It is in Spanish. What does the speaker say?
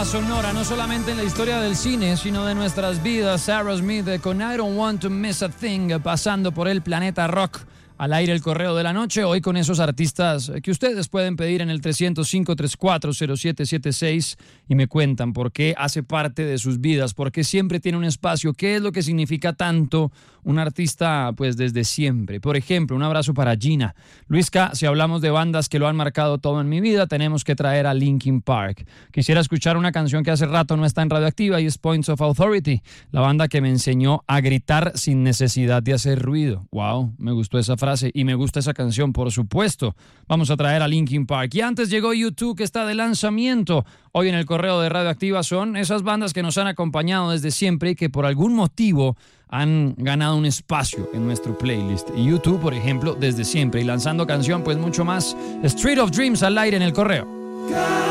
banda sonora, no solamente en la historia del cine, sino de nuestras vidas. Aerosmith con I Don't Want to Miss a Thing, pasando por el planeta rock. Al aire el correo de la noche, hoy con esos artistas que ustedes pueden pedir en el 305-340776 y me cuentan por qué hace parte de sus vidas, por qué siempre tiene un espacio, qué es lo que significa tanto un artista pues desde siempre. Por ejemplo, un abrazo para Gina. Luisca, si hablamos de bandas que lo han marcado todo en mi vida, tenemos que traer a Linkin Park. Quisiera escuchar una canción que hace rato no está en Radioactiva y es Points of Authority, la banda que me enseñó a gritar sin necesidad de hacer ruido. Wow, me gustó esa frase y me gusta esa canción, por supuesto. Vamos a traer a Linkin Park. Y antes llegó U2, que está de lanzamiento. Hoy en el correo de Radioactiva son esas bandas que nos han acompañado desde siempre y que por algún motivo han ganado un espacio en nuestro playlist. Y U2, por ejemplo, desde siempre. Y lanzando canción, pues mucho más. Street of Dreams al aire en el correo.